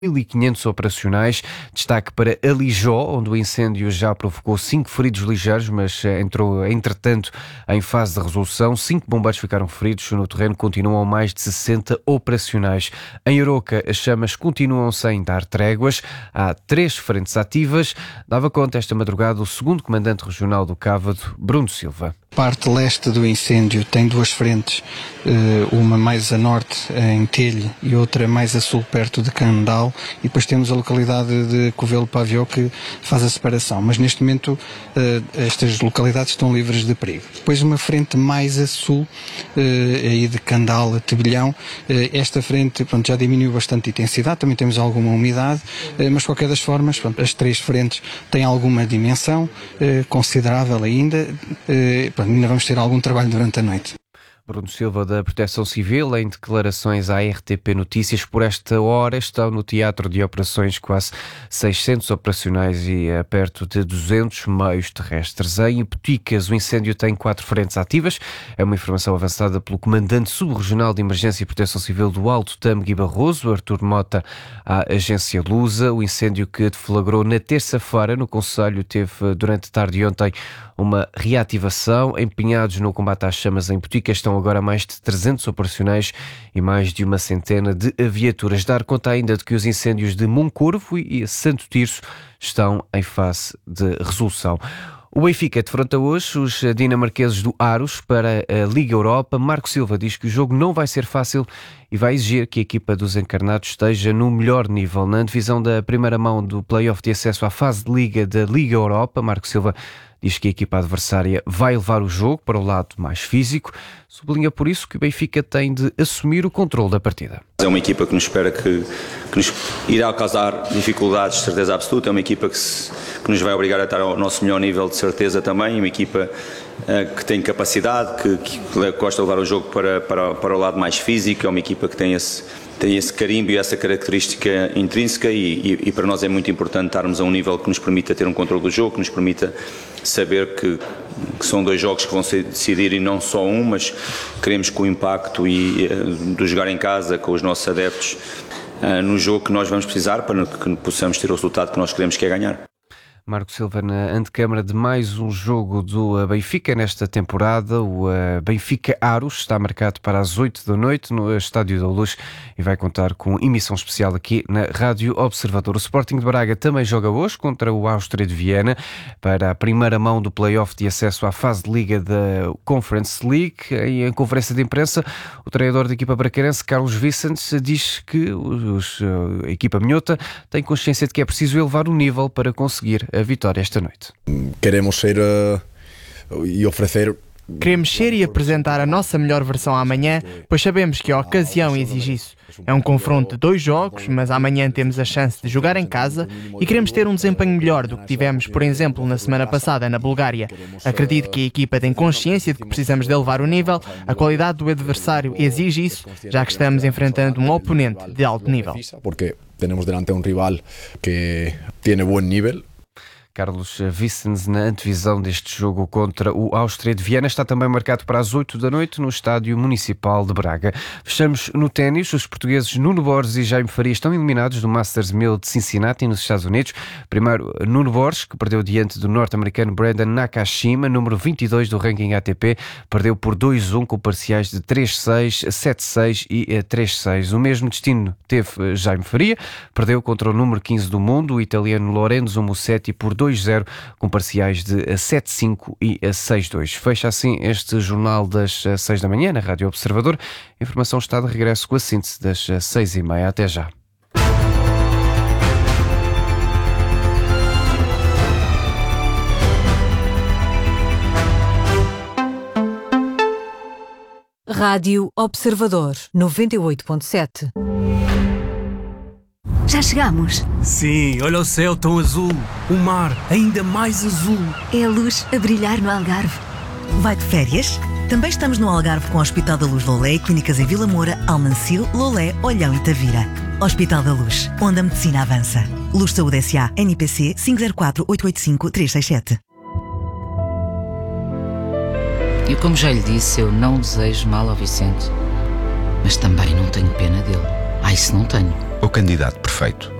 1.500 operacionais. Destaque para Alijó, onde o incêndio já provocou 5 feridos ligeiros, mas entrou, entretanto, em fase de resolução. 5 bombeiros ficaram feridos. No terreno continuam mais de 60 operacionais. Em Aroca, as chamas continuam sem dar tréguas. Há 3 frentes ativas. Dava conta esta madrugada o segundo comandante regional do Cávado, Bruno Silva. Parte leste do incêndio tem 2 frentes, uma mais a norte em Telhe e outra mais a sul perto de Candal, e depois temos a localidade de Covelo-Pavió que faz a separação, mas neste momento estas localidades estão livres de perigo. Depois uma frente mais a sul, aí de Candal a Tebilhão, esta frente já diminuiu bastante a intensidade, também temos alguma umidade, mas de qualquer das formas as 3 frentes têm alguma dimensão considerável ainda. Ainda vamos ter algum trabalho durante a noite. Bruno Silva, da Proteção Civil, em declarações à RTP Notícias. Por esta hora estão no teatro de operações quase 600 operacionais e perto de 200 meios terrestres. Em Boticas, o incêndio tem 4 frentes ativas. É uma informação avançada pelo comandante subregional de Emergência e Proteção Civil do Alto Tâmega e Barroso, Artur Mota, à agência Lusa. O incêndio que deflagrou na terça-feira no concelho teve, durante a tarde de ontem, uma reativação. Empenhados no combate às chamas em Boticas estão agora mais de 300 operacionais e mais de uma centena de viaturas. Dar conta ainda de que os incêndios de Moncorvo e Santo Tirso estão em fase de resolução. O Benfica defronta hoje os dinamarqueses do Aros para a Liga Europa. Marco Silva diz que o jogo não vai ser fácil e vai exigir que a equipa dos encarnados esteja no melhor nível. Na divisão da primeira mão do play-off de acesso à fase de Liga da Liga Europa, Marco Silva diz que a equipa adversária vai levar o jogo para o lado mais físico. Sublinha por isso que o Benfica tem de assumir o controle da partida. É uma equipa que nos espera que nos irá causar dificuldades, de certeza absoluta. É uma equipa que nos vai obrigar a estar ao nosso melhor nível, de certeza também. É uma equipa que tem capacidade, que gosta de levar o jogo para o lado mais físico. É uma equipa que tem esse carimbo e essa característica intrínseca e para nós é muito importante estarmos a um nível que nos permita ter um controle do jogo, que nos permita saber que são 2 jogos que vão se decidir e não só um, mas queremos que o impacto do jogar em casa com os nossos adeptos no jogo que nós vamos precisar para que possamos ter o resultado que nós queremos, que é ganhar. Marco Silva na antecâmara de mais um jogo do Benfica nesta temporada. O Benfica Aros está marcado para as 8 da noite no Estádio da Luz e vai contar com emissão especial aqui na Rádio Observador. O Sporting de Braga também joga hoje contra o Áustria de Viena para a primeira mão do play-off de acesso à fase de Liga da Conference League. Em conferência de imprensa, o treinador da equipa bracarense, Carlos Vicente, diz que a equipa minhota tem consciência de que é preciso elevar o nível para conseguir a vitória esta noite. Queremos ser e oferecer. Queremos ser e apresentar a nossa melhor versão amanhã, pois sabemos que a ocasião exige isso. É um confronto de 2 jogos, mas amanhã temos a chance de jogar em casa e queremos ter um desempenho melhor do que tivemos, por exemplo, na semana passada na Bulgária. Acredito que a equipa tem consciência de que precisamos de elevar o nível, a qualidade do adversário exige isso, já que estamos enfrentando um oponente de alto nível. Porque temos delante um rival que tem bom nível. Carlos Vicens na antevisão deste jogo contra o Áustria de Viena. Está também marcado para as 8 da noite no Estádio Municipal de Braga. Fechamos no ténis. Os portugueses Nuno Borges e Jaime Faria estão eliminados do Masters 1000 de Cincinnati, nos Estados Unidos. Primeiro, Nuno Borges, que perdeu diante do norte-americano Brandon Nakashima, número 22 do ranking ATP, perdeu por 2-1 com parciais de 3-6, 7-6 e 3-6. O mesmo destino teve Jaime Faria, perdeu contra o número 15 do mundo, o italiano Lorenzo Musetti, por 2-0, com parciais de 7-5 e 6-2. Fecha assim este jornal das 6 da manhã na Rádio Observador. A informação está de regresso com a síntese das 6h30. Até já. Rádio Observador 98.7. Já chegamos. Sim, olha o céu tão azul. O mar ainda mais azul. É a luz a brilhar no Algarve. Vai de férias? Também estamos no Algarve com o Hospital da Luz Lolé e clínicas em Vila Moura, Almancil, Lolé, Olhão e Tavira. Hospital da Luz, onde a medicina avança. Luz Saúde S.A. NPC 504-885-367. E como já lhe disse, eu não desejo mal ao Vicente. Mas também não tenho pena dele. Isso não tenho. o candidato perfeito.